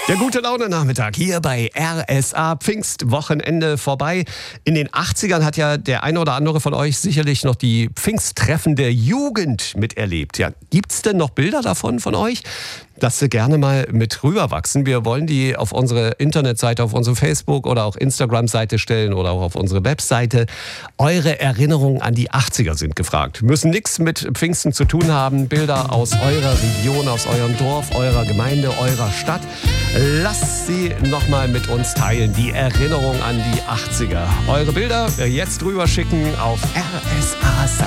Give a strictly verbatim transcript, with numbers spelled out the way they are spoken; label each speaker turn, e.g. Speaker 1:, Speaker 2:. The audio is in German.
Speaker 1: Der gute Laune-Nachmittag hier bei R S A. Pfingstwochenende vorbei. In den achtzigern hat ja der eine oder andere von euch sicherlich noch die Pfingsttreffen der Jugend miterlebt. Ja, gibt's denn noch Bilder davon von euch? Dass sie gerne mal mit rüberwachsen. Wir wollen die auf unsere Internetseite, auf unsere Facebook- oder auch Instagram-Seite stellen oder auch auf unsere Webseite. Eure Erinnerungen an die achtziger sind gefragt. Müssen nichts mit Pfingsten zu tun haben. Bilder aus eurer Region, aus eurem Dorf, eurer Gemeinde, eurer Stadt. Lasst sie nochmal mit uns teilen. Die Erinnerung an die achtziger. Eure Bilder jetzt rüberschicken auf R S A.